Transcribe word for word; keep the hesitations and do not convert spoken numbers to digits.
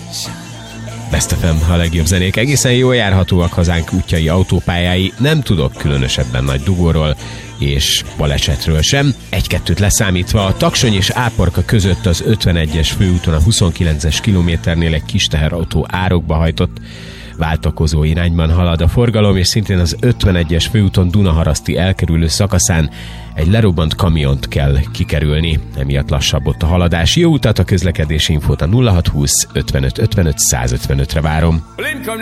Best ef em, a legjobb zenék. Egészen jól járhatóak hazánk útjai, autópályái. Nem tudok különösebben nagy dugóról és balesetről sem. Egy-kettőt leszámítva a Taksony és Áporka között az ötvenegyes főúton a huszonkilences kilométernél egy kis teherautó árokba hajtott, váltakozó irányban halad a forgalom, és szintén az ötvenegyes főúton Dunaharaszti elkerülő szakaszán egy lerobbant kamiont kell kikerülni. Emiatt lassabb ott a haladás. Jó utat, a közlekedési infót a nulla hat húsz ötvenöt ötvenöt százötvenötre várom.